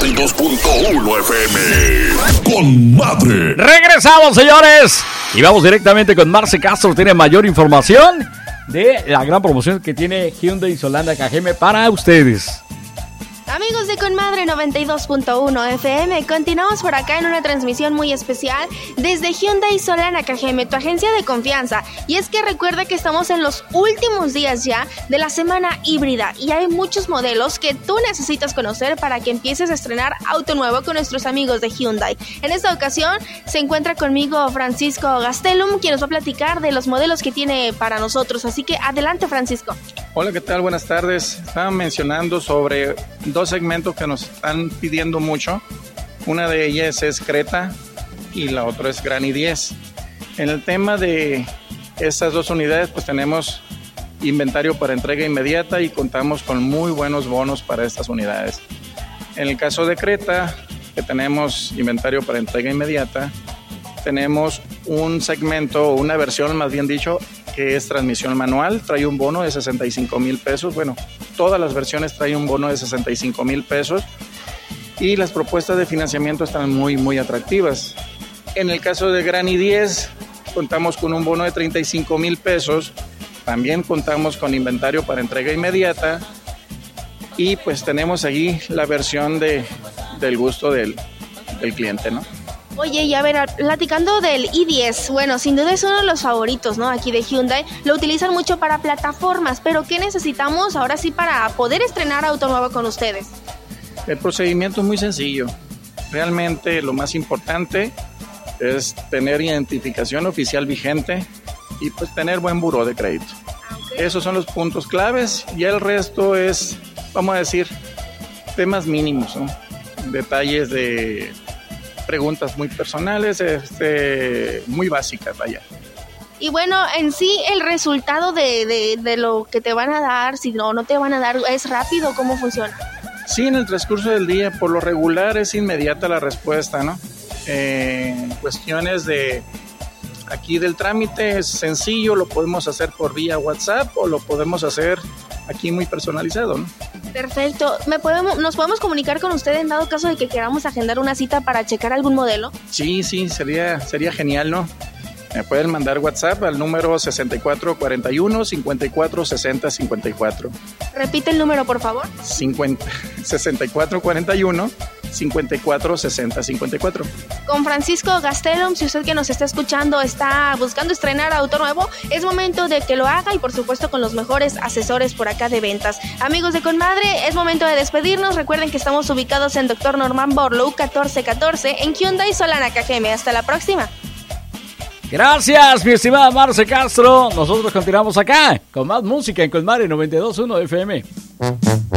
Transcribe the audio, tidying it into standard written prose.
92.1 FM. Con madre. Regresamos, señores. Y vamos directamente con Marce Castro. Tiene mayor información de la gran promoción que tiene Hyundai Solana KGM para ustedes. Amigos de Con Madre 92.1 FM, continuamos por acá en una transmisión muy especial desde Hyundai Solana KGM, tu agencia de confianza. Y es que recuerda que estamos en los últimos días ya de la semana híbrida y hay muchos modelos que tú necesitas conocer para que empieces a estrenar auto nuevo con nuestros amigos de Hyundai. En esta ocasión se encuentra conmigo Francisco Gastelum, quien nos va a platicar de los modelos que tiene para nosotros. Así que adelante, Francisco. Hola, ¿qué tal? Buenas tardes. Estaban mencionando sobre dos segmentos que nos están pidiendo mucho. Una de ellas es Creta y la otra es Gran i10. En el tema de estas dos unidades, pues tenemos inventario para entrega inmediata y contamos con muy buenos bonos para estas unidades. En el caso de Creta, que tenemos inventario para entrega inmediata, tenemos un segmento, o una versión más bien dicho, que es transmisión manual, trae un bono de 65,000 pesos. Bueno, todas las versiones traen un bono de 65,000 pesos y las propuestas de financiamiento están muy atractivas. En el caso de Gran i10, contamos con un bono de 35,000 pesos, también contamos con inventario para entrega inmediata y pues tenemos allí la versión del gusto del cliente, ¿no? Oye, y a ver, platicando del i10, bueno, sin duda es uno de los favoritos, ¿no? Aquí de Hyundai, lo utilizan mucho para plataformas, pero ¿qué necesitamos ahora sí para poder estrenar auto nuevo con ustedes? El procedimiento es muy sencillo. Realmente lo más importante es tener identificación oficial vigente y pues tener buen buró de crédito. Okay. Esos son los puntos claves y el resto es, vamos a decir, temas mínimos, ¿no? Detalles de preguntas muy personales, muy básicas, vaya. Y bueno, en sí el resultado de lo que te van a dar, si no te van a dar, ¿es rápido? ¿Cómo funciona? Sí, en el transcurso del día, por lo regular es inmediata la respuesta, ¿no? Cuestiones de aquí del trámite es sencillo, lo podemos hacer por vía WhatsApp o lo podemos hacer aquí muy personalizado, ¿no? Perfecto. ¿Nos podemos comunicar con usted en dado caso de que queramos agendar una cita para checar algún modelo? Sí, sería genial, ¿no? Me pueden mandar WhatsApp al número 6441-546054. Repite el número, por favor. 6441-546054. Con Francisco Gastelum, si usted que nos está escuchando está buscando estrenar auto nuevo, es momento de que lo haga y por supuesto con los mejores asesores por acá de ventas. Amigos de Conmadre, es momento de despedirnos. Recuerden que estamos ubicados en Dr. Norman Borlaug 1414 en Hyundai Solana KGM. Hasta la próxima. Gracias, mi estimada Marce Castro. Nosotros continuamos acá con más música en Conmadre 92.1 FM.